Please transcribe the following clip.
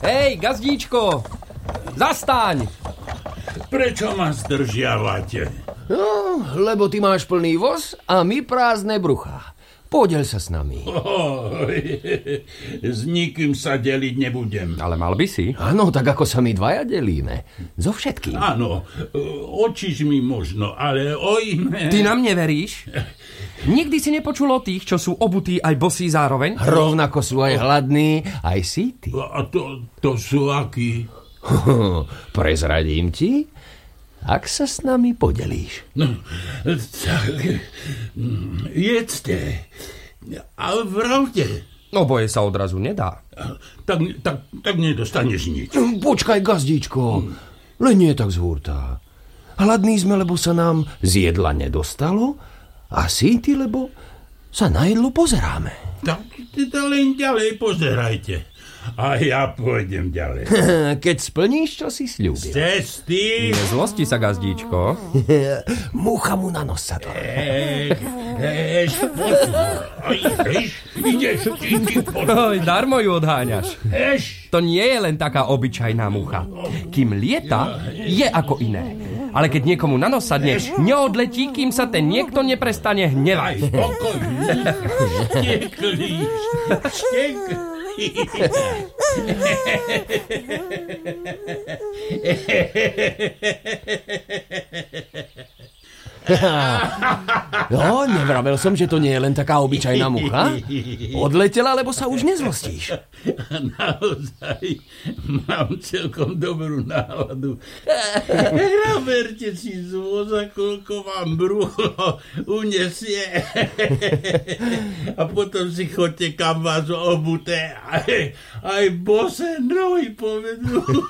Hej, gazdíčko, zastaň! Prečo ma zdržiavate? No, lebo ty máš plný voz a my prázdne bruchá. Podeľ sa s nami. S nikým sa deliť nebudem. Ale mal by si. Áno, tak ako sa my dvaja delíme. So všetkým. Áno, očižmi možno, ale o iné... Ty nám neveríš? Nikdy si nepočul o tých, čo sú obutí aj bosí zároveň? Rovnako sú aj hladní, aj síti. A to sú akí? Prezradím ti, ak sa s nami podelíš. No, tak... Jedzte. Ale vravte. Oboje sa odrazu nedá. Tak nedostaneš nič. Počkaj, gazdíčko. Len nie tak z hurta. Hladní sme, lebo sa nám z jedla nedostalo a síti, lebo sa na jedlo pozeráme. Tak teda len ďalej pozerajte. A ja pôjdem ďalej. Keď splníš, čo si sľúbil. Cesty. Nezlosti sa, gazdíčko. Mucha mu na nos sadla. Ideš. Darmo ju odháňaš. To nie je len taká obyčajná mucha. Kým lieta, je ako iné. Ale keď niekomu na nos sadne, neodletí, kým sa ten niekto neprestane hnevať. Spokojný. Šteklíš. No, nevravel som, že to nie je len taká obyčajná mucha. Odletela, lebo sa už nezlostíš. Naozaj mám celkom dobrú náladu. Naberte si z voza, koľko vám brucho unesie. A potom si chodte, kam vás obuté. Aj bose nohy povedú.